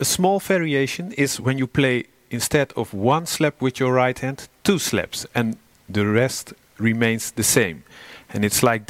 A small variation is when you play instead of one slap with your right hand, two slaps, and the rest remains the same. And it's like